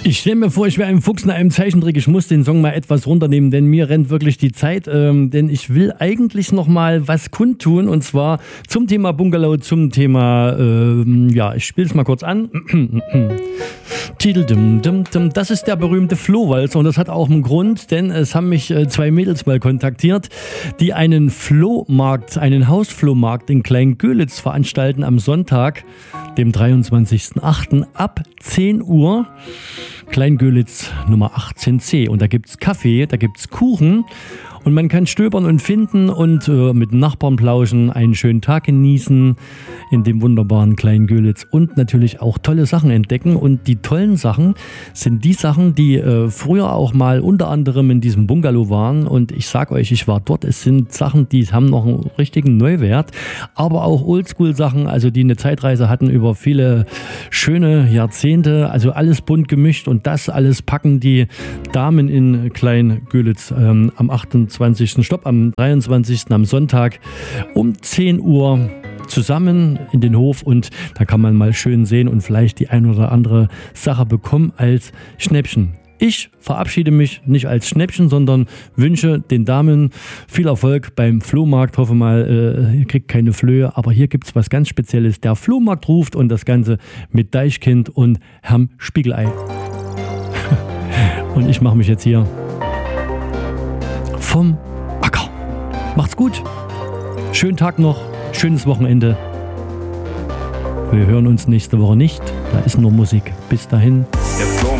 Ich stelle mir vor, ich wäre ein Fuchs in einem Zeichentrick. Ich muss den Song mal etwas runternehmen, denn mir rennt wirklich die Zeit. Denn ich will eigentlich noch mal was kundtun, und zwar zum Thema Bungalow, zum Thema, ich spiele es mal kurz an. Titel, das ist der berühmte Flohwalzer, und das hat auch einen Grund, denn es haben mich zwei Mädels mal kontaktiert, die einen Flohmarkt, einen Hausflohmarkt in Kleingölitz veranstalten am Sonntag, dem 23.08. ab 10 Uhr. Kleingölitz Nummer 18c. Und da gibt's Kaffee, da gibt's Kuchen. Und man kann stöbern und finden und mit Nachbarn plauschen, einen schönen Tag genießen in dem wunderbaren Kleingölitz und natürlich auch tolle Sachen entdecken. Und die tollen Sachen sind die Sachen, die früher auch mal unter anderem in diesem Bungalow waren. Und ich sag euch, ich war dort. Es sind Sachen, die haben noch einen richtigen Neuwert, aber auch Oldschool-Sachen, also die eine Zeitreise hatten über viele schöne Jahrzehnte. Also alles bunt gemischt, und das alles packen die Damen in Kleingölitz am 23. am Sonntag um 10 Uhr zusammen in den Hof, und da kann man mal schön sehen und vielleicht die ein oder andere Sache bekommen als Schnäppchen. Ich verabschiede mich nicht als Schnäppchen, sondern wünsche den Damen viel Erfolg beim Flohmarkt. Hoffe mal, ihr kriegt keine Flöhe, aber hier gibt es was ganz Spezielles. Der Flohmarkt ruft, und das Ganze mit Deichkind und Herrn Spiegelei. Und ich mache mich jetzt hier vom Acker. Macht's gut. Schönen Tag noch. Schönes Wochenende. Wir hören uns nächste Woche nicht. Da ist nur Musik. Bis dahin. Der Flohmarkt.